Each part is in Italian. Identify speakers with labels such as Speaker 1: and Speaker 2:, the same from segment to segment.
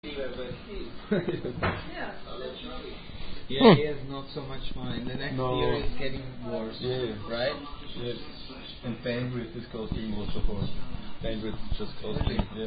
Speaker 1: Yeah, he has not so much fun. In the next year it's getting worse, right?
Speaker 2: Yes. And bandwidth is costing most of all. Bandwidth is just costing, yeah.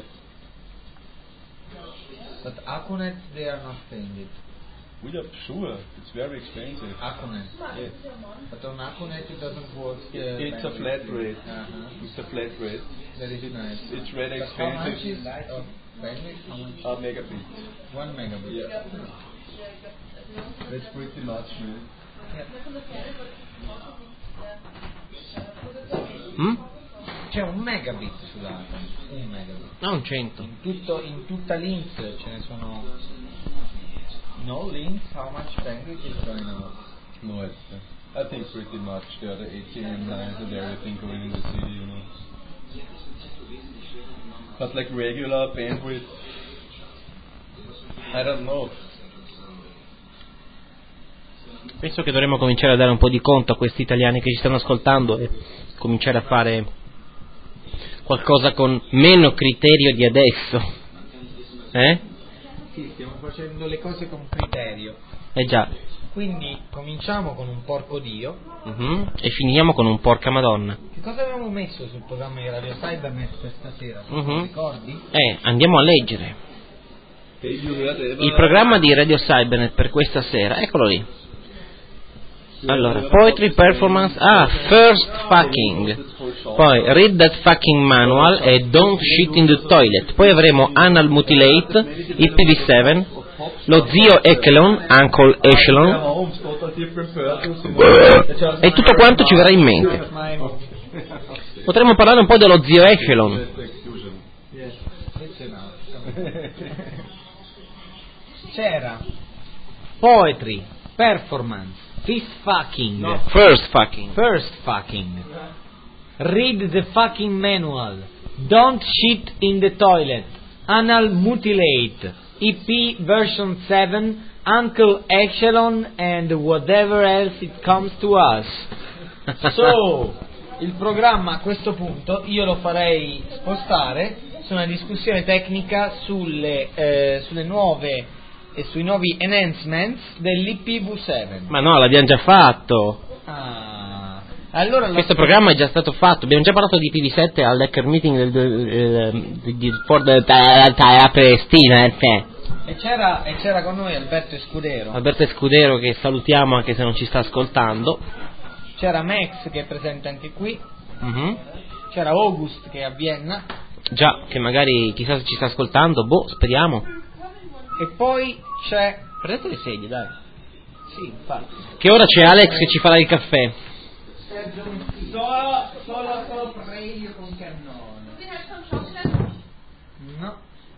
Speaker 1: But Acunet, they are not paying it.
Speaker 2: We are sure, it's very expensive.
Speaker 1: Acunet.
Speaker 2: Yes.
Speaker 1: But on Acunet it doesn't work.
Speaker 2: It's a flat rate. It's a flat rate.
Speaker 1: That is nice.
Speaker 2: It's really
Speaker 1: but
Speaker 2: expensive.
Speaker 1: How much is bandwidth? How much?
Speaker 2: A megabit.
Speaker 1: 1 megabit.
Speaker 2: Yeah. That's pretty much, man.
Speaker 1: C'è 1 megabit sulla 1 megabit.
Speaker 3: Non 100.
Speaker 1: In tutta Links ce ne sono. No Links, how much bandwidth is going on?
Speaker 2: No, I think pretty much the other ATM lines and everything going in the city, you know. But like regular bandwidth, I don't know.
Speaker 3: Penso che dovremmo cominciare a dare un po' di conto a questi italiani che ci stanno ascoltando e cominciare a fare qualcosa con meno criterio di adesso.
Speaker 1: Sì, stiamo facendo le cose con criterio.
Speaker 3: Già.
Speaker 1: Quindi cominciamo con un porco Dio.
Speaker 3: E finiamo con un porca Madonna.
Speaker 1: Che cosa avevamo messo sul programma di Radio Cybernet per stasera? Ricordi?
Speaker 3: Andiamo a leggere. Il programma di Radio Cybernet per questa sera, eccolo lì. Allora, poetry performance, first fucking, poi read that fucking manual e don't shit in the toilet, poi avremo anal mutilate, IPv7, lo zio Echelon, Uncle Echelon, e tutto quanto ci verrà in mente. Potremmo parlare un po' dello zio Echelon.
Speaker 1: C'era poetry, performance, first fucking, read the fucking manual, don't shit in the toilet, anal mutilate, EP version 7, Uncle Echelon and whatever else it comes to us. So, il programma a questo punto io lo farei spostare su una discussione tecnica sulle nuove e sui nuovi enhancements dell'IPv7.
Speaker 3: Ma no, l'abbiamo già fatto.
Speaker 1: Allora
Speaker 3: questo programma è già stato fatto. Abbiamo già parlato di IPv7 all'hacker meeting
Speaker 1: e c'era con noi Alberto
Speaker 3: Escudero, che salutiamo anche se non ci sta ascoltando.
Speaker 1: C'era Max che è presente anche qui. C'era August che è a Vienna.
Speaker 3: Già, che magari chissà se ci sta ascoltando, speriamo.
Speaker 1: E poi c'è...
Speaker 3: Prendete le sedie, dai.
Speaker 1: Sì, infatti.
Speaker 3: Che ora c'è Alex che ci farà il caffè.
Speaker 1: Solo radio con cannone. No.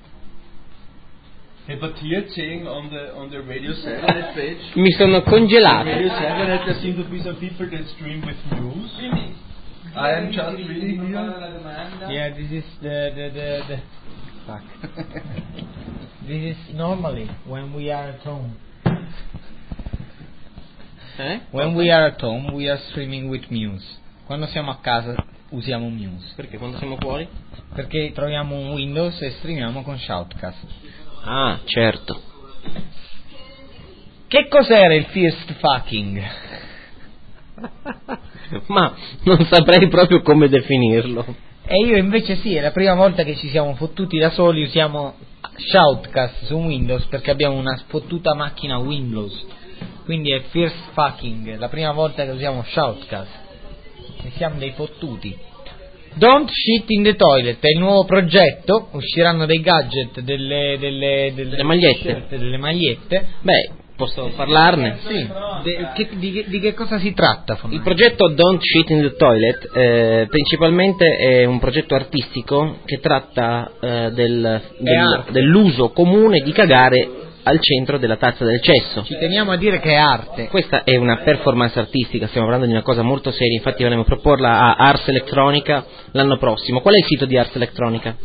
Speaker 2: But here saying on the Radio Satellite page,
Speaker 3: mi sono congelato.
Speaker 2: Radio Satellite, there seem to be some people that stream with news. I am just reading here.
Speaker 1: Yeah, this is the fuck. This is normally when we are at home. When we are at home we are streaming with Muse. Quando siamo a casa usiamo Muse.
Speaker 3: Perché quando siamo fuori?
Speaker 1: Perché troviamo un Windows e streamiamo con Shoutcast.
Speaker 3: Ah, certo.
Speaker 1: Che cos'era il first fucking?
Speaker 3: Ma non saprei proprio come definirlo.
Speaker 1: E io invece sì, è la prima volta che ci siamo fottuti da soli, usiamo Shoutcast su Windows perché abbiamo una sfottuta macchina Windows. Quindi è first fucking, la prima volta che usiamo Shoutcast. E siamo dei fottuti. Don't shit in the toilet è il nuovo progetto, usciranno dei gadget, delle magliette.
Speaker 3: Beh, posso parlarne?
Speaker 1: Sì. Di che cosa si tratta?
Speaker 3: Il progetto Don't Shit in the Toilet principalmente è un progetto artistico che tratta dell'uso comune di cagare al centro della tazza del cesso.
Speaker 1: Ci teniamo a dire che è arte.
Speaker 3: Questa è una performance artistica, stiamo parlando di una cosa molto seria, infatti vorremmo proporla a Ars Electronica l'anno prossimo. Qual è il sito di Ars Electronica?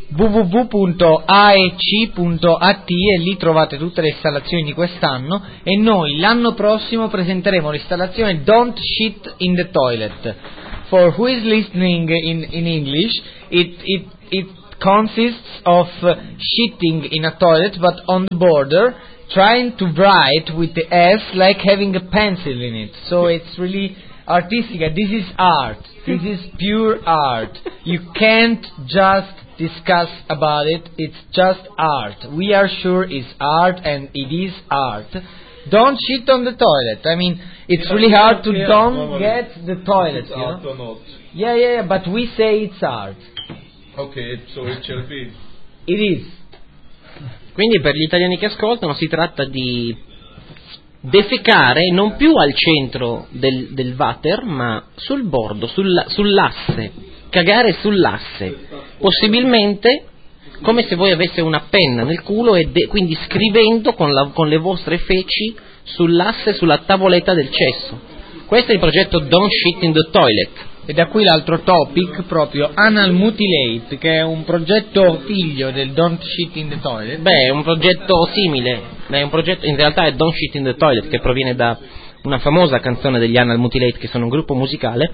Speaker 1: www.aec.at e lì trovate tutte le installazioni di quest'anno e noi l'anno prossimo presenteremo l'installazione Don't Shit in the Toilet. For who is listening in English, it consists of shitting in a toilet, but on the border, trying to write with the S like having a pencil in it. So it's really artistic. This is art. This is pure art. You can't just discuss about it. It's just art. We are sure it's art, and it is art. Don't shit on the toilet. I mean, it's really hard to don't get the toilet, you
Speaker 2: art
Speaker 1: know?
Speaker 2: or not.
Speaker 1: Yeah, but we say it's art.
Speaker 2: Okay, so it shall be.
Speaker 1: It is.
Speaker 3: Quindi per gli italiani che ascoltano si tratta di defecare non più al centro del water, ma sul bordo, sull'asse, cagare sull'asse, possibilmente come se voi aveste una penna nel culo e quindi scrivendo con le vostre feci sull'asse, sulla tavoletta del cesso. Questo è il progetto Don't Shit in the Toilet.
Speaker 1: E da qui l'altro topic, proprio Anal Mutilate, che è un progetto figlio del Don't Shit in the Toilet.
Speaker 3: Beh, è un progetto simile, è un progetto, in realtà è Don't Shit in the Toilet, che proviene da una famosa canzone degli Anal Mutilate, che sono un gruppo musicale,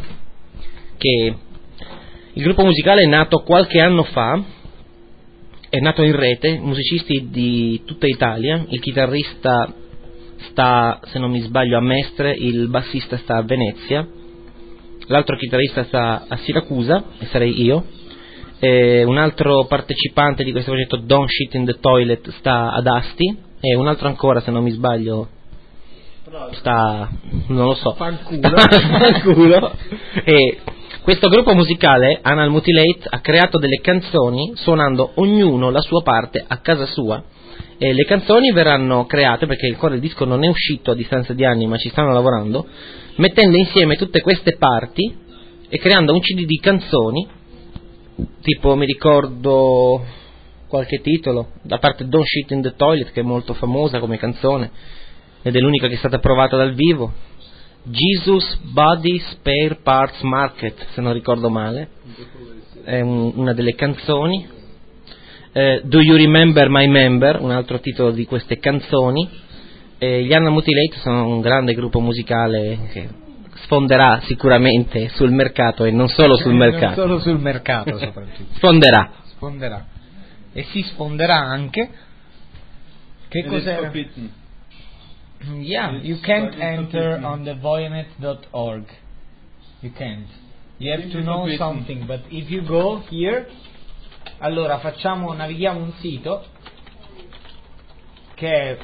Speaker 3: il gruppo musicale è nato qualche anno fa, è nato in rete, musicisti di tutta Italia, il chitarrista sta, se non mi sbaglio, a Mestre, il bassista sta a Venezia, l'altro chitarrista sta a Siracusa, e sarei io, e un altro partecipante di questo progetto Don't Shit in the Toilet sta ad Asti, e un altro ancora, se non mi sbaglio, sta, non lo so, fanculo. E questo gruppo musicale, Anal Mutilate, ha creato delle canzoni suonando ognuno la sua parte a casa sua, e le canzoni verranno create, perché ancora il disco non è uscito a distanza di anni, ma ci stanno lavorando, mettendo insieme tutte queste parti e creando un CD di canzoni, tipo, mi ricordo qualche titolo, da parte Don't Shit in the Toilet, che è molto famosa come canzone ed è l'unica che è stata provata dal vivo, Jesus Body Spare Parts Market, se non ricordo male, è una delle canzoni. Do You Remember My Member, un altro titolo di queste canzoni. Gli Anal Mutilate sono un grande gruppo musicale che sfonderà sicuramente sul mercato, e non solo sul mercato.
Speaker 1: Non solo sul mercato, soprattutto.
Speaker 3: Sfonderà.
Speaker 1: E si sfonderà anche. Che cos'era? Yeah, you can't enter on the voyanet.org. You can't. You have to know something, but if you go here, allora navighiamo un sito che è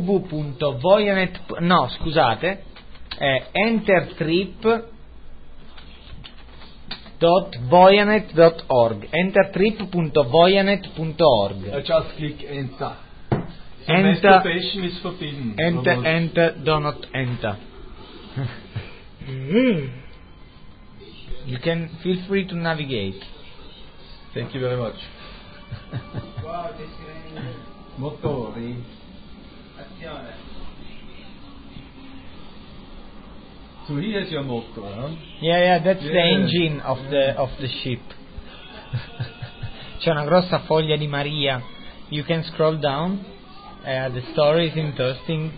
Speaker 1: entertrip.voyanet.org. entertrip.voyanet.org.
Speaker 2: I just click enter. So
Speaker 1: Enter.
Speaker 2: masturbation is forbidden.
Speaker 1: Enter, do not enter. You can feel free to navigate.
Speaker 2: Thank you very much. Motori. So here is your motor, huh?
Speaker 1: Yeah, that's the engine of the ship. C'è una grossa foglia di Maria. You can scroll down. The story is interesting.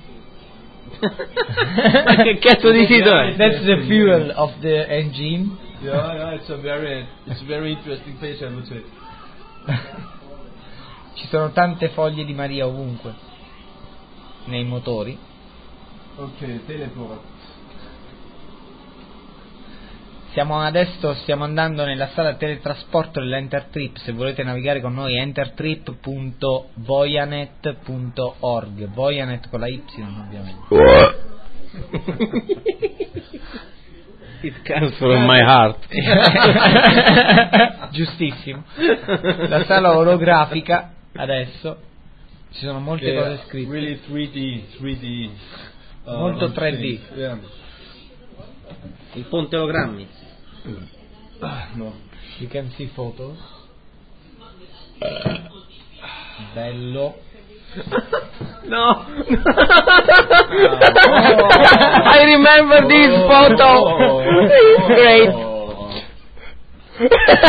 Speaker 3: Che cazzo di sito è?
Speaker 1: That's the fuel of the engine.
Speaker 2: Yeah, it's a very interesting page, I would say.
Speaker 1: Ci sono tante foglie di Maria ovunque nei motori.
Speaker 2: Ok, teleport.
Speaker 1: Stiamo andando nella sala teletrasporto dell'Entertrip. Se volete navigare con noi, entertrip.voyanet.org. Voyanet con la Y, ovviamente.
Speaker 3: It comes from my heart.
Speaker 1: Giustissimo. La sala olografica adesso ci sono molte cose scritte.
Speaker 2: Really 3D.
Speaker 1: Molto 3D.
Speaker 2: Yeah.
Speaker 3: Il ponte ologrammi.
Speaker 2: No.
Speaker 1: You can see photos. Bello.
Speaker 3: No. I remember this photo. It's great.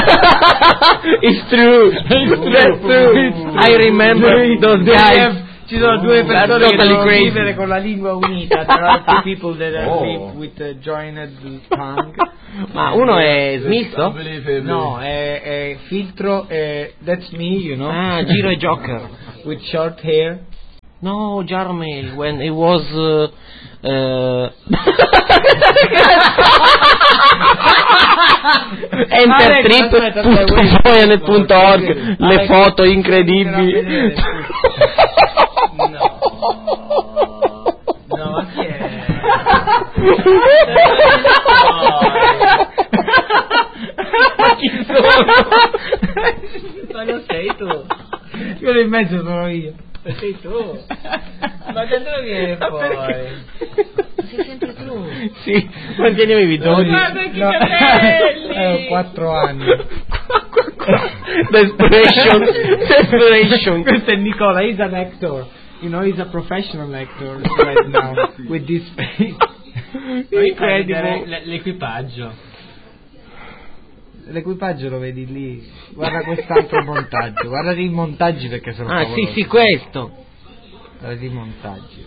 Speaker 3: It's true. That's true. I remember those guys.
Speaker 1: Ci sono due persone
Speaker 3: That's
Speaker 1: che
Speaker 3: totally
Speaker 1: devono
Speaker 3: crazy.
Speaker 1: vivere con la lingua unita. There are two people that live with a joined tongue.
Speaker 3: Ma uno è smisto?
Speaker 2: Unbelievable.
Speaker 1: No, è filtro, that's me, you know.
Speaker 3: Ah, Giro e Joker.
Speaker 1: With short hair.
Speaker 3: No, Jarmail, when it was... entertrip.voyanet.org, le foto incredibili.
Speaker 1: No, ma che è?
Speaker 3: Ma chi sono?
Speaker 1: Ma lo sei tu. Quello in mezzo sono io. Lo sei tu. Ma da dove vieni poi? Sei sempre tu.
Speaker 3: Sì, quanti anni avevi? 12?
Speaker 1: Guarda che capelli! 4 anni. Desperation. Questo è Nicola, he's an actor. You know, he's a professional actor right now with this face.
Speaker 3: Incredibile.
Speaker 1: L'equipaggio. L'equipaggio lo vedi lì. Guarda quest'altro montaggio. Guarda i montaggi perché sono
Speaker 3: Ah,
Speaker 1: favolosi.
Speaker 3: sì, questo.
Speaker 1: Guarda i montaggi.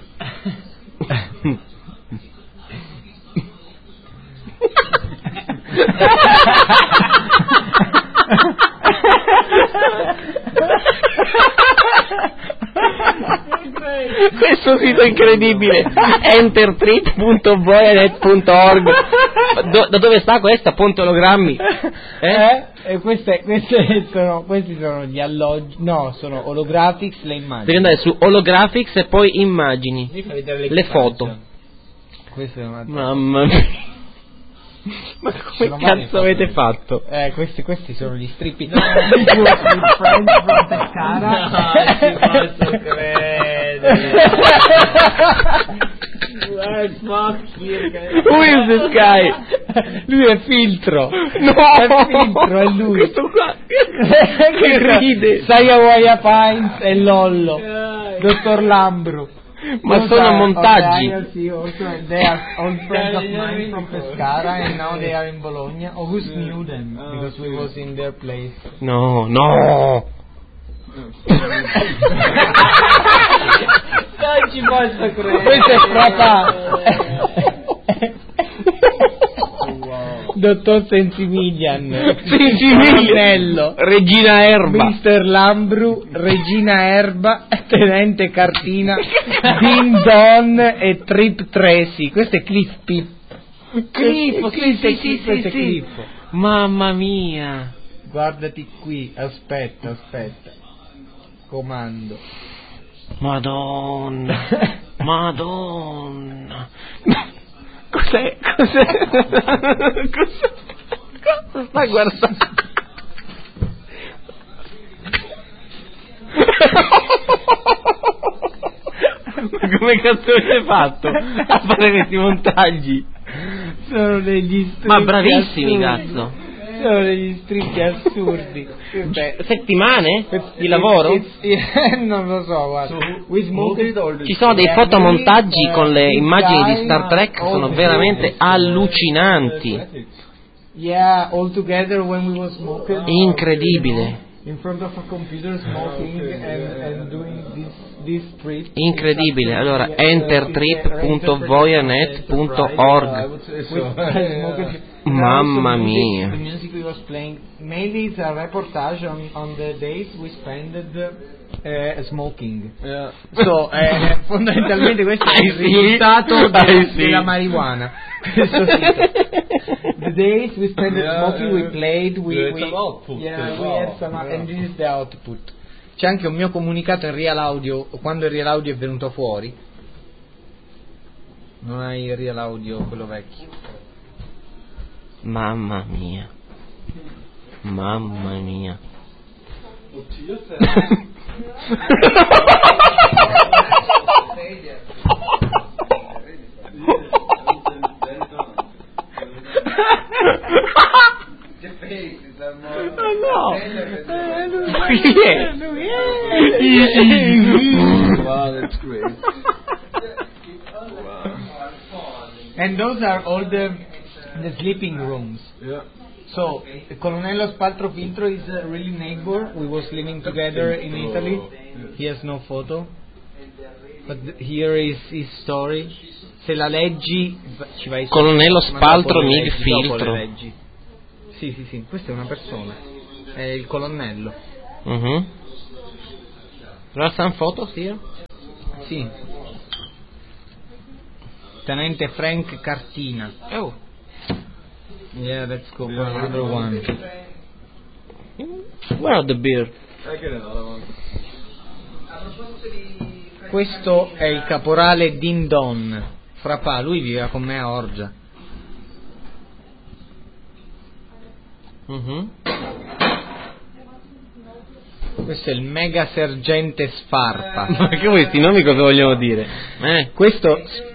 Speaker 3: Questo sito incredibile, entertrip.voyanet.org. Da dove sta questa? Ponte Ologrammi?
Speaker 1: E questi sono gli alloggi. No, sono holographics, le immagini.
Speaker 3: Devi andare su holographics e poi immagini, le foto.
Speaker 1: Questo è una...
Speaker 3: Mamma mia. Ma come cazzo avete fatto?
Speaker 1: Questi sono gli strippi. No, friends from Pescara. No, ci posso credere.
Speaker 3: Who is this guy?
Speaker 1: Lui è filtro.
Speaker 3: No,
Speaker 1: è filtro, è lui.
Speaker 3: Questo qua che ride.
Speaker 1: Sayawaya Pines e Lollo. Dottor Lambro.
Speaker 3: Ma sono montaggi.
Speaker 1: They are all friends of mine from Pescara and now they are in Bologna. August knew them because we was in their place.
Speaker 3: No.
Speaker 1: Non ci posso credere. Questo è proprio Dottor Sensimilian, Sensimilian,
Speaker 3: Regina Erba,
Speaker 1: Mr. Lambru, Regina Erba, Tenente Cartina, Din Don e Trip Tracy. Questo è Cliff Pip.
Speaker 3: Sì. Mamma mia.
Speaker 1: Guardati qui, aspetta. Comando.
Speaker 3: Madonna. Cos'è? Cosa sta guardando? Ma come cazzo avete fatto a fare questi montaggi?
Speaker 1: Sono degli strippi.
Speaker 3: Ma bravissimi,
Speaker 1: assurdi.
Speaker 3: cazzo.
Speaker 1: Sono degli strippi assurdi.
Speaker 3: Settimane di lavoro?
Speaker 1: Non lo so, guarda.
Speaker 3: Ci sono dei fotomontaggi con le immagini di Star Trek, sono veramente allucinanti.
Speaker 1: Yeah, all together when we was smoking.
Speaker 3: Incredibile.
Speaker 1: In front of a computer smoking and doing this trip.
Speaker 3: Incredibile. Allora, entertrip.voyanet.org. Mamma mia.
Speaker 1: The music we was playing mainly it's a reportage on the days we spent smoking.
Speaker 2: Yeah.
Speaker 1: So fondamentalmente questo è il risultato della marijuana. Questo sito. The days we spent smoking, we played, we had some output, and this is the output. C'è anche un mio comunicato in Real Audio quando il Real Audio è venuto fuori. Non hai il Real Audio quello vecchio.
Speaker 3: Mamma mia.
Speaker 2: Wow, that's great.
Speaker 1: And those are all the sleeping rooms.
Speaker 2: Yeah.
Speaker 1: So, Colonnello Spaltrofiltro is a really neighbor. We was living together in Italy. He has no photo. But here is his story. Se la leggi ci vai
Speaker 3: Colonnello
Speaker 1: ma
Speaker 3: Spaltro
Speaker 1: dopo le
Speaker 3: Mig
Speaker 1: leggi, dopo
Speaker 3: Filtro.
Speaker 1: le leggi. Sì, questa è una persona. È il colonnello.
Speaker 3: Mhm. There are some photos here?
Speaker 1: Sì. Tenente Frank Cartina.
Speaker 3: Oh.
Speaker 1: Yeah, let's go for another one.
Speaker 3: Where are the beer?
Speaker 2: I get another one.
Speaker 1: Questo è il caporale Din Don. Frappa, lui viveva con me a Orgia.
Speaker 3: Mhm.
Speaker 1: Questo è il mega sergente Sfarpa.
Speaker 3: Ma che questi nomi cosa vogliono dire?
Speaker 1: Questo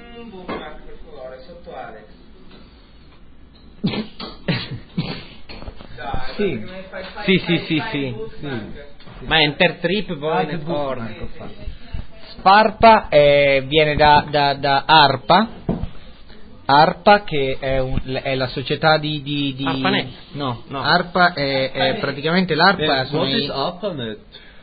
Speaker 1: sì.
Speaker 3: Ma Entertrip poi nel corno.
Speaker 1: Sfarpa viene da ARPA che è la società di
Speaker 3: ARPANET.
Speaker 1: no.
Speaker 3: No.
Speaker 1: ARPA è praticamente l'ARPA sono
Speaker 2: What is
Speaker 1: i-
Speaker 2: ARPANET?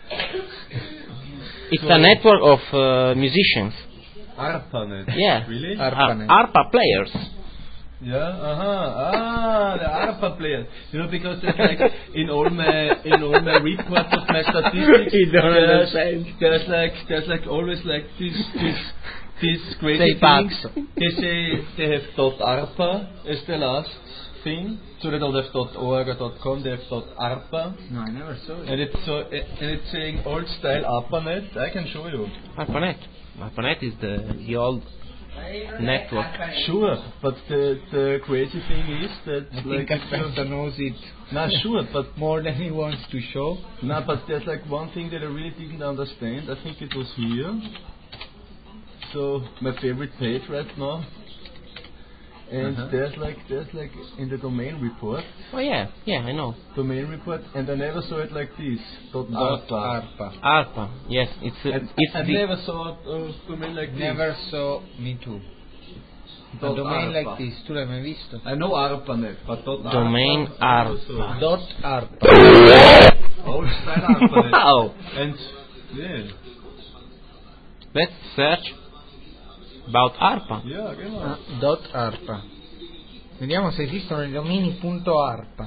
Speaker 3: It's a network of musicians.
Speaker 2: ARPANET.
Speaker 3: Yeah.
Speaker 2: Really?
Speaker 1: ARPANET.
Speaker 3: ARPA players.
Speaker 2: Yeah, the ARPA players. You know, because it's like in all my reports of my statistics,
Speaker 1: You don't understand.
Speaker 2: there's like always like these crazy
Speaker 1: Say
Speaker 2: things.
Speaker 1: pazzo.
Speaker 2: They say they have .arpa as the last thing, so they don't have .org or .com. They have .arpa,
Speaker 1: No, I never saw it.
Speaker 2: and it's saying old style ARPANET. I can show you.
Speaker 3: ARPANET. ARPANET is the old network.
Speaker 2: Sure, but the crazy thing is that
Speaker 1: I
Speaker 2: like
Speaker 1: think Alberto knows it
Speaker 2: nah, sure, but
Speaker 1: more than he wants to show.
Speaker 2: no, but there's like one thing that I really didn't understand. I think it was here. So my favorite page right now. And there's like in the domain report,
Speaker 3: Oh yeah, I know.
Speaker 2: and I never saw it like this.
Speaker 1: ARPA.
Speaker 3: ARPA. Yes, it's
Speaker 2: I
Speaker 3: the
Speaker 2: never saw a domain like
Speaker 1: Never saw me too. A
Speaker 2: Dot
Speaker 1: domain
Speaker 2: ARPA.
Speaker 1: like this, tu l'hai mai visto?
Speaker 2: this. I know ARPANET, but
Speaker 3: Domain
Speaker 2: I never saw.
Speaker 1: Dot ARPA.
Speaker 2: Old style ARPANET.
Speaker 3: Wow.
Speaker 2: And yeah,
Speaker 3: Let's search about ARPA.
Speaker 2: yeah, genau.
Speaker 1: Dot ARPA. Vediamo se esistono i domini .arpa.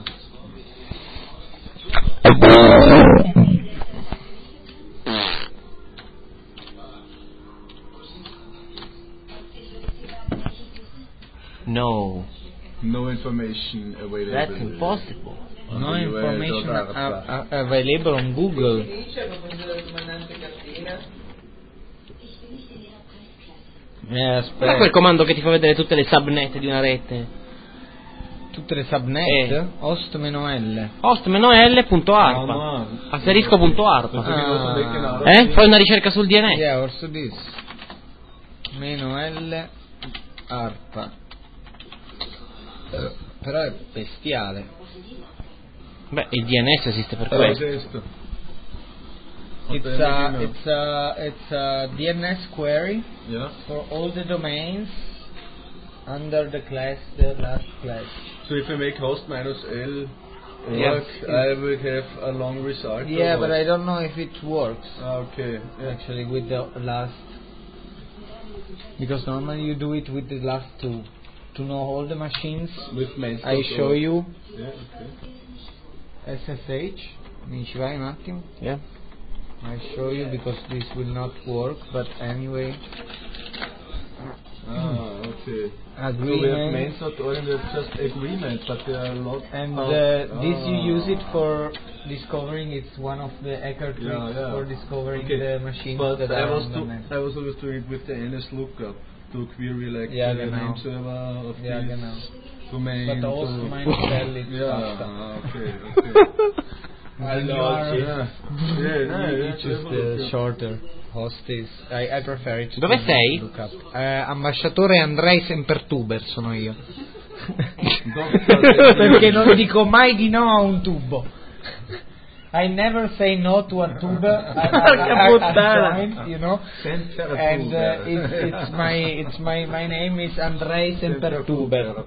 Speaker 3: No,
Speaker 2: No information available.
Speaker 3: that's impossible.
Speaker 1: No
Speaker 2: Anyway,
Speaker 1: information
Speaker 2: dot ARPA.
Speaker 1: available on Google.
Speaker 3: Guarda
Speaker 1: Aspetta.
Speaker 3: quel comando che ti fa vedere tutte le subnet di una rete.
Speaker 1: Tutte le subnet?
Speaker 3: Eh.
Speaker 1: Host-L.
Speaker 3: Host-l.arpa.
Speaker 2: no.
Speaker 3: Asterisco.arpa.
Speaker 1: Ah.
Speaker 3: Fai una ricerca sul DNS.
Speaker 1: Yeah, also this. -L ARPA. Però è bestiale.
Speaker 3: Beh, il DNS esiste per
Speaker 2: Però
Speaker 3: questo.
Speaker 2: questo.
Speaker 1: It's a DNS query
Speaker 2: Yeah.
Speaker 1: for all the domains under the last class.
Speaker 2: So if I make host minus L org,
Speaker 3: Yes.
Speaker 2: I would have a long result.
Speaker 1: Yeah,
Speaker 2: or
Speaker 1: but
Speaker 2: what?
Speaker 1: I don't know if it works
Speaker 2: Okay. Yeah.
Speaker 1: actually with the last, because normally you do it with the last two. To know all the machines,
Speaker 2: With main
Speaker 1: I show you
Speaker 2: Yeah. Okay.
Speaker 1: SSH. Mi ci vai un attimo?
Speaker 3: Yeah.
Speaker 1: I show you because this will not work, but anyway.
Speaker 2: Okay. So we have
Speaker 1: Agreement.
Speaker 2: mains.org and we have just agreement, but there are a lot.
Speaker 1: And
Speaker 2: of-
Speaker 1: this you use it for discovering. It's one of the hacker tricks
Speaker 2: Yeah.
Speaker 1: for discovering
Speaker 2: Okay.
Speaker 1: the machines
Speaker 2: But
Speaker 1: that
Speaker 2: I
Speaker 1: are
Speaker 2: was
Speaker 1: on the net.
Speaker 2: I was always doing it with the NS lookup to query like
Speaker 1: Yeah,
Speaker 2: the
Speaker 1: genau.
Speaker 2: name server of
Speaker 1: Yeah,
Speaker 2: this
Speaker 1: genau.
Speaker 2: domain.
Speaker 1: But also
Speaker 2: to-
Speaker 1: mine spell it
Speaker 2: Yeah.
Speaker 1: faster.
Speaker 2: Okay.
Speaker 1: And you
Speaker 2: know,
Speaker 1: are-
Speaker 2: yeah. Yeah,
Speaker 1: you choose the shorter. Host is. I prefer it.
Speaker 3: Dove
Speaker 1: to
Speaker 3: sei?
Speaker 1: look up. Ambasciatore Andrei Sempertuber sono io.
Speaker 2: Perché
Speaker 1: Perché non dico mai di no a un tubo. I never say no to a tuber.
Speaker 3: Porca puttana.
Speaker 1: joint, you know. And it's my name is Andrei Sempertuber.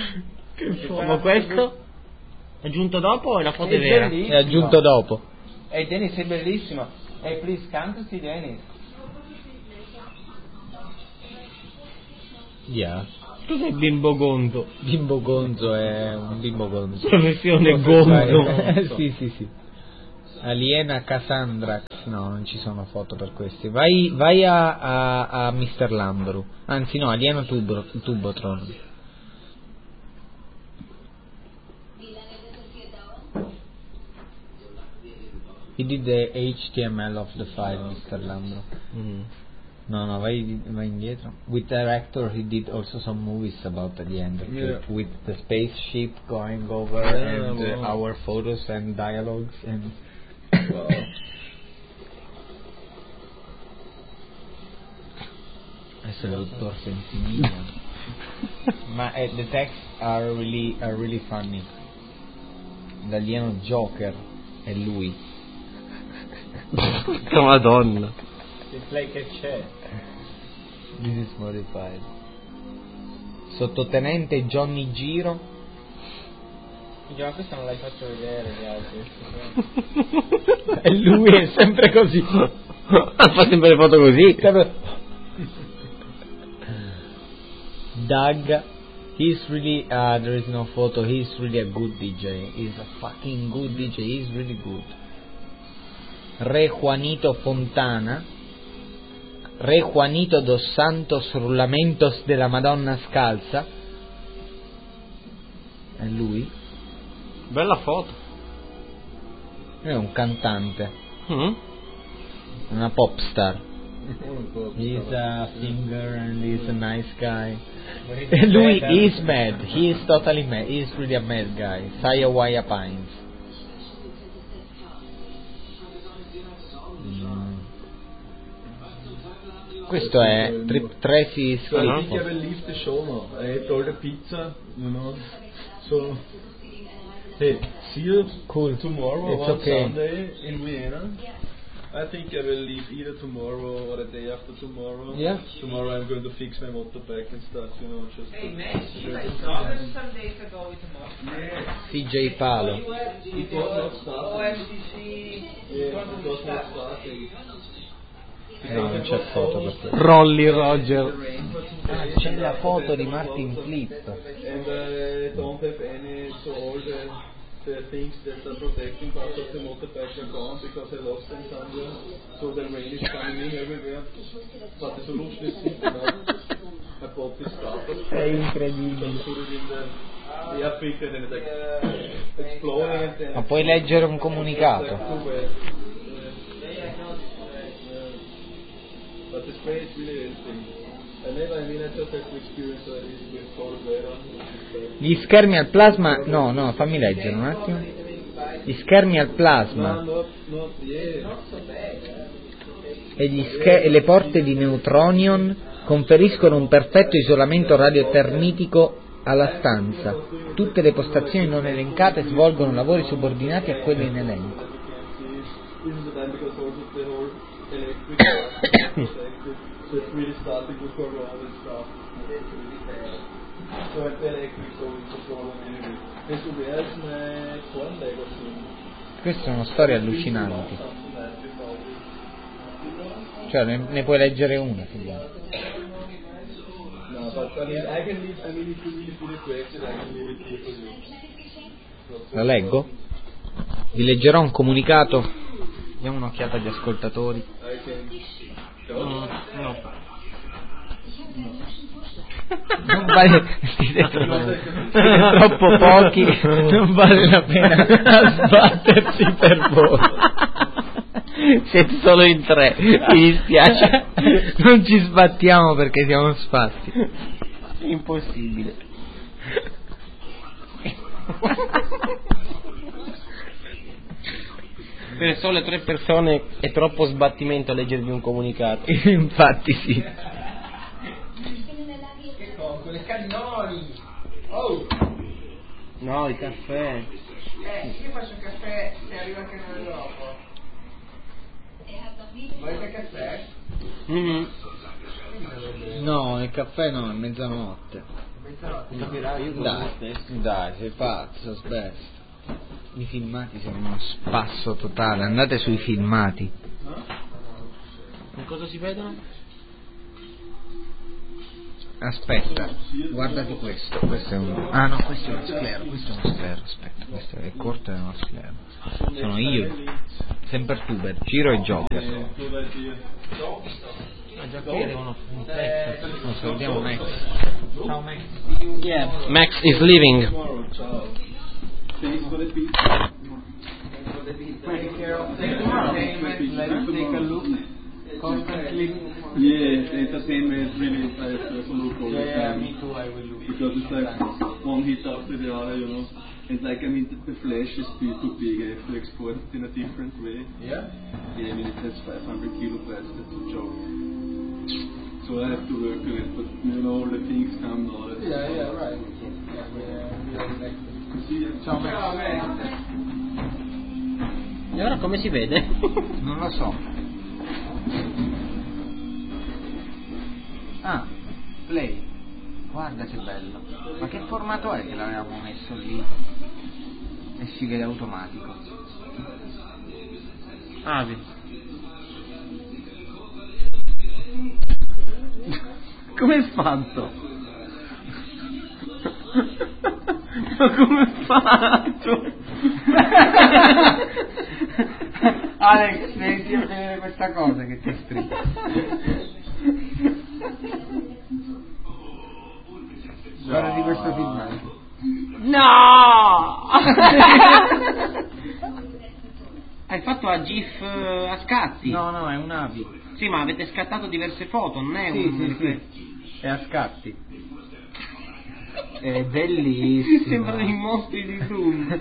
Speaker 3: Ma questo? Aggiunto dopo o è una foto vera?
Speaker 1: È aggiunto dopo.
Speaker 4: Hey Dennis, sei bellissimo. Hey please, cantati Dennis.
Speaker 1: Yeah.
Speaker 3: Cos'è bimbo gonzo?
Speaker 1: Bimbo gonzo è un bimbo gonzo.
Speaker 3: Professione gonzo.
Speaker 1: Sì. Aliena Cassandrax. No, non ci sono foto per questi. Vai a Mr. Lambru. Anzi no, Aliena Tubotron. He did the HTML of the file, Mr. Lambro. No, vai indietro. With director, he did also some movies about the end, with the spaceship going over and our photos and dialogues and.
Speaker 2: Wow.
Speaker 1: Adesso è tutto sentimento. Ma the texts are really funny. L'alieno Joker è lui.
Speaker 3: Madonna.
Speaker 4: It's like a c'è.
Speaker 1: This is modified. Sottotenente Johnny Giro.
Speaker 4: Ma questo non l'hai fatto vedere gli altri.
Speaker 1: E lui è sempre così.
Speaker 3: Fa sempre le foto così.
Speaker 1: Doug, he's really there is no photo, he's really a good DJ. He's a fucking good DJ, he's really good. Re Juanito Fontana, Re Juanito dos Santos Rullamentos de la Madonna Scalza. È lui?
Speaker 3: Bella foto.
Speaker 1: È un cantante. Una pop star. He's a singer and he's a nice guy. E lui is mad. He is totally mad. He is really a mad guy. Sayawaya Pines. Questo è Tracy
Speaker 2: So I think I
Speaker 1: Scriffo.
Speaker 2: will leave the show now. I ate all the pizza, So, hey, see you tomorrow
Speaker 1: It's
Speaker 2: on
Speaker 1: okay.
Speaker 2: Sunday in Vienna. I think I will leave either tomorrow or the day after tomorrow.
Speaker 1: Yeah.
Speaker 2: Tomorrow I'm going to fix my motorbike and stuff, just.
Speaker 4: Hey man, you were talking some days ago with tomorrow.
Speaker 1: CJ Palo.
Speaker 2: It was not starting.
Speaker 4: OMCC.
Speaker 2: Yeah, it was not starting.
Speaker 1: No, non c'è foto per questo.
Speaker 3: Rolly Roger.
Speaker 1: C'è la foto di Martin Flip.
Speaker 2: And I don't have any, so all the things that are protecting parts of the motorbike are gone because I lost them somewhere. So the rain is coming in everywhere. But the solution is simple now. I bought this starter.
Speaker 1: È incredibile.
Speaker 2: Just put it in the air filter and then it's exploding and then.
Speaker 1: Ma puoi leggere un comunicato?
Speaker 2: But the spray is really interesting. I just have to experience this with cold weather.
Speaker 1: Gli schermi al plasma. No, fammi leggere un attimo. Gli schermi al plasma
Speaker 2: Not yeah.
Speaker 1: e le porte di neutronion conferiscono un perfetto isolamento radiotermitico alla stanza. Tutte le postazioni non elencate svolgono lavori subordinati a quelli in elenco.
Speaker 2: This is the time because also the whole electric so it's really starting to go around and stuff. So the electric so it's a problem anyway. Questo where is my porn magazine?
Speaker 1: Queste sono storie allucinanti. Cioè ne puoi leggere una se vuoi.
Speaker 2: No, but I mean I can leave, if you really feel it corrected, I can leave it here for you.
Speaker 1: La leggo? Vi leggerò un comunicato. Diamo un'occhiata agli ascoltatori.
Speaker 2: I can
Speaker 3: No.
Speaker 1: Non vale, siete troppo pochi, non vale la pena sbattersi per voi.
Speaker 3: Siete solo in 3, mi dispiace.
Speaker 1: Non ci sbattiamo perché siamo sfatti.
Speaker 3: Impossibile. Per sole 3 persone è troppo sbattimento a leggervi un comunicato.
Speaker 1: Infatti sì.
Speaker 4: Con le cannoli. Oh!
Speaker 3: No, il caffè.
Speaker 4: Io faccio un caffè se arriva anche noi dopo. Volete caffè?
Speaker 1: No, il caffè no, è mezzanotte.
Speaker 4: Mezzanotte.
Speaker 1: Dai, sei pazzo, aspetta. I filmati sono uno spasso totale, andate sui filmati.
Speaker 3: E cosa si vedono?
Speaker 1: Aspetta, guardati questo è un... Ah no, questo è uno sclero, aspetta, questo è corto e uno sclero. Sono io, sempre Tuber, Ciro e Joker.
Speaker 3: Ah già qui arrivano un pezzo.
Speaker 1: Non salutiamo Max. Ciao Max.
Speaker 3: Yeah. Max is leaving.
Speaker 2: Thanks for the pizza.
Speaker 4: Take care of the entertainment, let's take a look constantly.
Speaker 2: Yeah, the entertainment really I have to look all the
Speaker 4: Yeah,
Speaker 2: time.
Speaker 4: me too, I will look.
Speaker 2: Because it's like one hit after the other, you know. And like, I mean, the flash is too big. I have to export it in a different way.
Speaker 4: Yeah?
Speaker 2: Yeah, I mean, it has 500 kilobytes, that's a joke. So I have to work on it, but you know, all the things come now.
Speaker 4: Yeah, right. Yeah, we are elected. Ciao Max.
Speaker 3: E ora come si vede?
Speaker 1: Non lo so. Ah, play. Guarda che bello. Ma che formato è che l'avevamo messo lì? È figa di automatico.
Speaker 3: Avi.
Speaker 1: Come è fatto? Ma come è fatto? Alex, devi vedere questa cosa che ti è scritta. Guarda di questo filmato.
Speaker 3: No! Hai fatto a GIF a scatti?
Speaker 1: No, è un avi.
Speaker 3: Sì, ma avete scattato diverse foto, non è un...
Speaker 1: Sì. È a scatti. È bellissimo.
Speaker 3: Sembrano i mostri di Doom.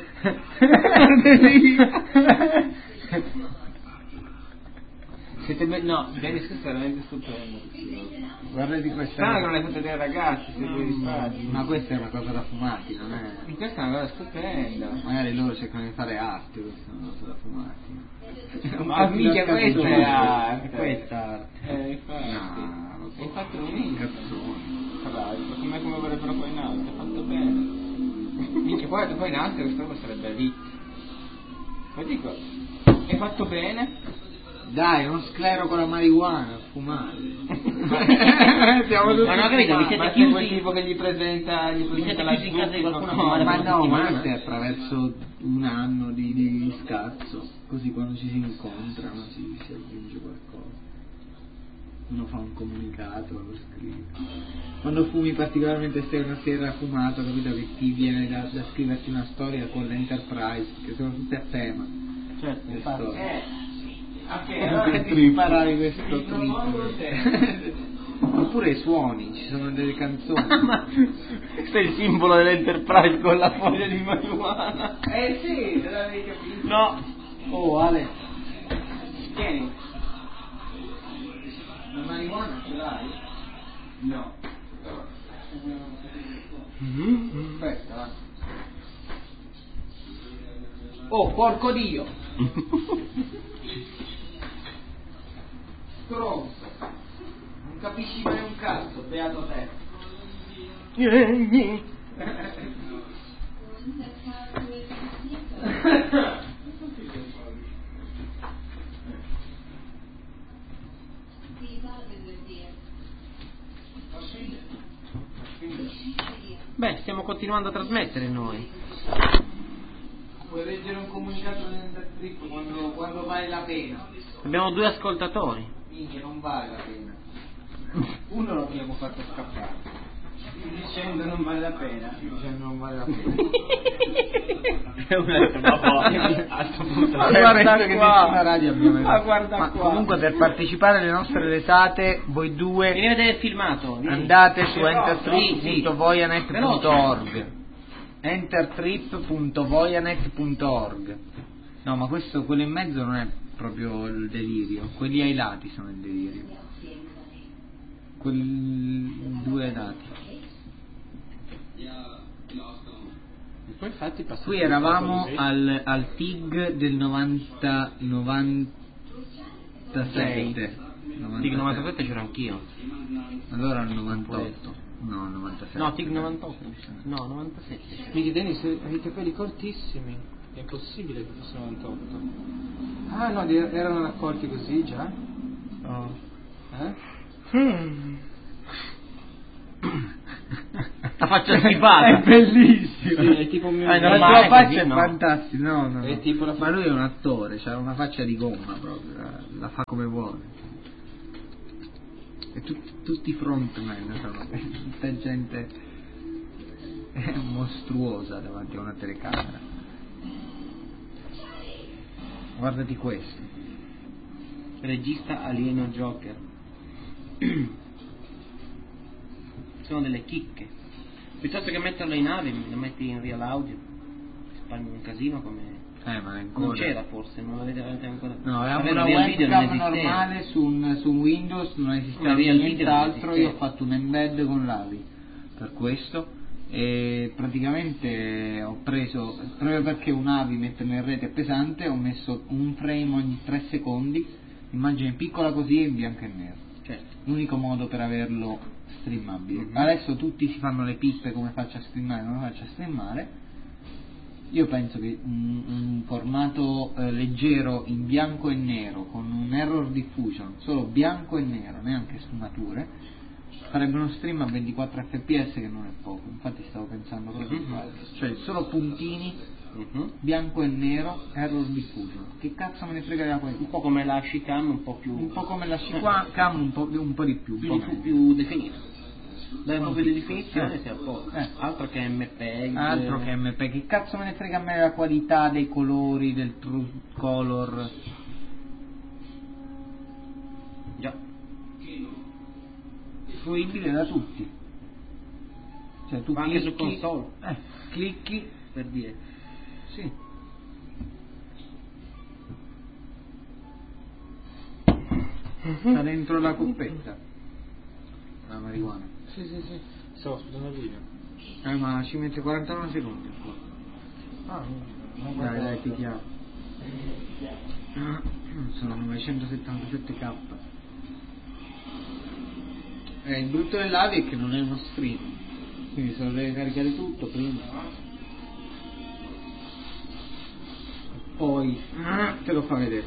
Speaker 1: No,
Speaker 4: Dennis, questo è veramente stupendo.
Speaker 1: guarda di questa.
Speaker 4: Strano che non l'hai fatto vedere ai ragazzi, se tu risparmi.
Speaker 1: Ma questa è una cosa da fumati, non è?
Speaker 4: Questa è una cosa stupenda.
Speaker 1: Magari loro cercano di fare arte, questa è una cosa da fumati.
Speaker 4: Ma mica questa è arte.
Speaker 1: È questa arte.
Speaker 4: Infatti.
Speaker 1: No, lo so.
Speaker 4: Hai fatto un
Speaker 1: Cazzone.
Speaker 4: Bravo, come vorrebbero poi in alto, hai fatto bene. Minchia, poi in alto questa roba sarebbe elite. Poi dico, hai fatto bene?
Speaker 1: Dai, non sclero con la marijuana, fumare.
Speaker 4: Siamo tutti
Speaker 3: Ma no, capito, vi siete
Speaker 4: ma
Speaker 3: chiusi-
Speaker 4: quel tipo che gli presenta
Speaker 3: siete
Speaker 4: la
Speaker 3: chiusi in casa di qualcuno a
Speaker 4: no,
Speaker 3: fumare
Speaker 1: Ma
Speaker 3: per
Speaker 1: no, ma
Speaker 3: settimana?
Speaker 1: questo è attraverso un anno di scazzo, così quando ci si incontrano si aggiunge qualcosa. Uno fa un comunicato, lo scrive. Quando fumi particolarmente stai una sera fumato, capito che ti viene da scriverti una storia con l'Enterprise, che sono tutte a tema.
Speaker 4: certo,
Speaker 1: Le
Speaker 4: infatti.
Speaker 1: storie.
Speaker 4: Ok,
Speaker 1: Per imparare questo trip. Oppure i suoni, ci sono delle canzoni.
Speaker 3: Ma questo è il simbolo dell'Enterprise con la foglia di marijuana.
Speaker 4: sì, te l'avevi capito.
Speaker 3: No.
Speaker 1: Oh Ale,
Speaker 4: Tieni. La marijuana ce l'hai? No. Aspetta, va. Oh, porco Dio! Stronzo! Non capisci mai un cazzo, beato te!
Speaker 3: Beh, stiamo continuando a trasmettere noi.
Speaker 4: Puoi leggere un comunicato dell'Entertrip quando vale la pena.
Speaker 3: Abbiamo 2 ascoltatori.
Speaker 4: Minchia, non vale la pena. Uno lo abbiamo fatto scappare. Dicendo non vale la pena. Dicendo non vale la pena.
Speaker 3: È una
Speaker 4: A sto punto.
Speaker 1: Ma guarda che nessuna radio abbiamo.
Speaker 4: Ma guarda
Speaker 1: Ma
Speaker 4: qua.
Speaker 1: comunque per partecipare alle nostre lesate voi
Speaker 3: Vieni
Speaker 1: due
Speaker 3: a vedere il filmato. vieni.
Speaker 1: andate su
Speaker 4: Però,
Speaker 1: entertrip.voyanet.org entertrip.voyanet.org. No, ma quello in mezzo non è proprio il delirio, quelli ai lati sono il delirio, quelli 2 ai lati.
Speaker 4: E poi infatti
Speaker 1: Qui eravamo al TIG del 97.
Speaker 3: TIG 97 c'ero anch'io.
Speaker 1: Allora al 98. No, 97.
Speaker 3: No, TIG 98. No, 97.
Speaker 4: Mica Dennis, hai i capelli cortissimi. È possibile che fosse 98.
Speaker 5: Ah no, erano raccolti così già?
Speaker 4: No.
Speaker 3: La faccia schifata.
Speaker 5: È bellissimo.
Speaker 4: Sì, è tipo un mio
Speaker 5: la tua
Speaker 3: male
Speaker 5: faccia
Speaker 3: così,
Speaker 5: è
Speaker 3: no?
Speaker 5: fantastica. No.
Speaker 4: È tipo la
Speaker 5: Ma lui è un attore, c'ha una faccia di gomma proprio, la fa come vuole. E tutti i frontman sono tutta gente mostruosa davanti a una telecamera. Guardati questo.
Speaker 3: Regista alieno Joker. Sono delle chicche. Piuttosto che metterlo in ave, lo metti in real audio. Spagni un casino come.
Speaker 5: Ma è ancora.
Speaker 3: Non c'era forse, non l'avete ancora.
Speaker 5: No, avevamo
Speaker 3: Avere
Speaker 5: una
Speaker 3: real video non
Speaker 5: webcam
Speaker 3: esisteva.
Speaker 5: normale su Windows, non esisteva
Speaker 3: Una real video
Speaker 5: nient'altro.
Speaker 3: non
Speaker 5: Io ho
Speaker 3: esisteva.
Speaker 5: fatto un embed con l'AVI per questo. E praticamente ho preso, proprio perché un AVI metterlo in rete è pesante, ho messo un frame ogni 3 secondi, immagine piccola così e in bianco e nero.
Speaker 3: Certo.
Speaker 5: L'unico modo per averlo streamabile. Adesso tutti si fanno le pippe come faccio a streamare, come faccio a streamare. Io penso che un formato leggero in bianco e nero con un error diffusion, solo bianco e nero, neanche sfumature, farebbe uno stream a 24 fps che non è poco. Infatti stavo pensando proprio di fare, cioè solo puntini, bianco e nero, error diffusion. Che cazzo me ne frega della qualità?
Speaker 3: Un po' come la Shicam, un po' più.
Speaker 5: Un po' come la Cam, un po' di più, un po' meglio.
Speaker 3: più definito. Dare proprio di definizione sia a poco.
Speaker 5: Eh.
Speaker 3: Altro che MPEG.
Speaker 5: Altro che MP, che cazzo me ne frega a me della qualità dei colori, del true color.
Speaker 3: Già.
Speaker 5: Fruibile da tutti. Cioè tu
Speaker 3: Ma anche su
Speaker 5: clicchi,
Speaker 3: console.
Speaker 5: clicchi,
Speaker 3: Per dire.
Speaker 5: sì. Sta dentro la coppetta la marijuana.
Speaker 4: Sì. Sto aspettando il video.
Speaker 5: Ma ci mette 49 secondi.
Speaker 4: Ah, non
Speaker 5: Dai, ti chiamo. Sono 977k. Il brutto dell'AVI è che non è uno stream, quindi se lo deve caricare tutto prima. Poi te lo fa vedere.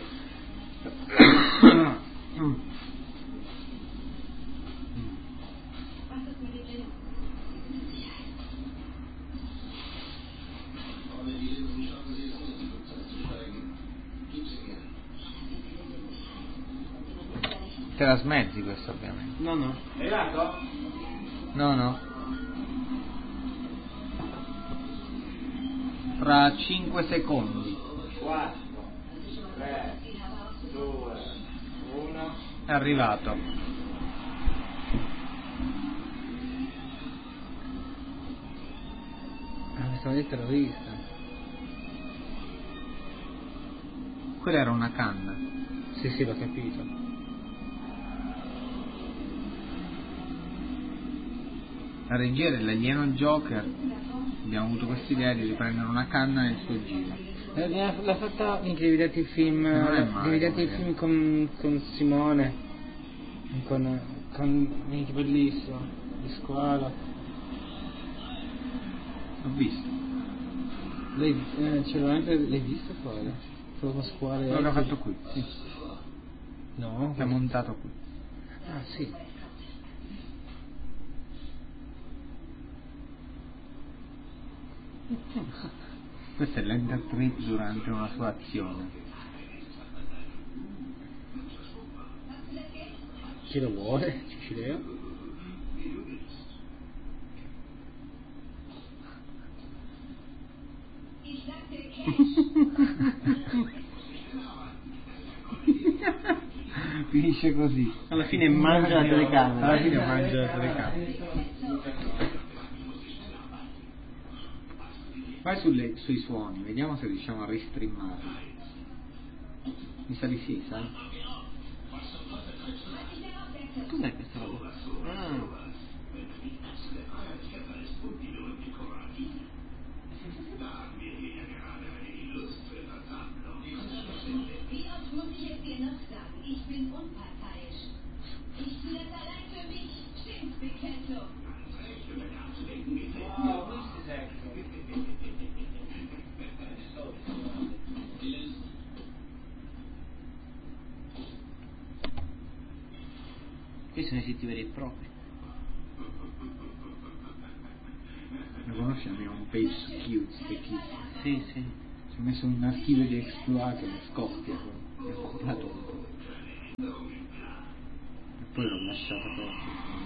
Speaker 5: Te la smezzi questo ovviamente.
Speaker 3: No.
Speaker 4: È arrivato?
Speaker 5: No. Fra 5 secondi.
Speaker 4: 4, 3, 2, 1.
Speaker 5: È arrivato. Questa vedete l'ho vista. Quella era una canna.
Speaker 4: Sì, l'ho capito.
Speaker 5: La regia dell'alieno Joker, abbiamo avuto questa idea di riprendere una canna nel suo giro.
Speaker 4: L'ha fatta, minchia, devi vedere il film,
Speaker 5: Non è male,
Speaker 4: devi vedere il
Speaker 5: come
Speaker 4: film con Simone, minchia, bellissimo, di scuola.
Speaker 5: L'ho visto.
Speaker 4: L'hai visto poi? Quello con scuola.
Speaker 5: L'ho fatto qui, sì.
Speaker 4: No?
Speaker 5: L'ho montato qui.
Speaker 4: Ah, sì.
Speaker 5: Questo è l'enter trip durante una sua azione.
Speaker 4: Chi lo vuole? Cicileo?
Speaker 5: Finisce così.
Speaker 3: Alla fine mangia la telecamera.
Speaker 5: Alla fine mangia la telecamera. Vai sui suoni, vediamo se riusciamo a restreamarli. Mi sa di sì, sai?
Speaker 3: Cos'è questa roba?
Speaker 6: Wie oft muss ich es dir noch sagen? Ich bin unparteiisch. Ich tue das allein für mich. Stimmbekenntnis.
Speaker 4: Wow, questo è
Speaker 5: Questi sono i siti veri e propri.
Speaker 7: Lo conosci almeno un page security?
Speaker 5: Sì, sì.
Speaker 7: Ci ho messo un archivio di exploit che mi scoppia, mi ho comprato un po'. E poi l'ho lasciato perdere.